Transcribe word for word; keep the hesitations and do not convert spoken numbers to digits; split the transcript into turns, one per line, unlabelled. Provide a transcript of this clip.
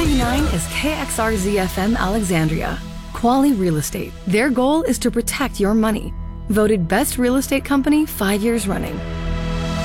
ninety-nine is K X R Z F M Alexandria. Quality Real Estate. Their goal is to protect your money. Voted Best Real Estate Company five years running.